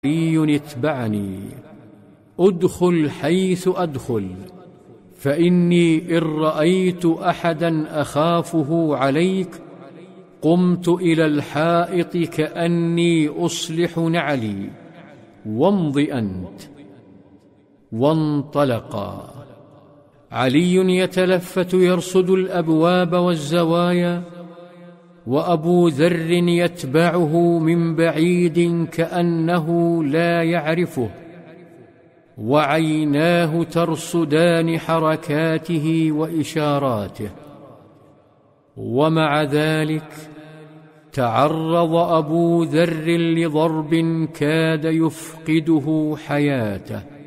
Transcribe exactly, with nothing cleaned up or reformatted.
علي اتبعني، ادخل حيث أدخل، فإني إن رأيت أحدا أخافه عليك قمت إلى الحائط كأني أصلح نعلي، وامض أنت. وانطلقا. علي يتلفت يرصد الأبواب والزوايا، وأبو ذر يتبعه من بعيد كأنه لا يعرفه، وعيناه ترصدان حركاته وإشاراته. ومع ذلك تعرض أبو ذر لضرب كاد يفقده حياته.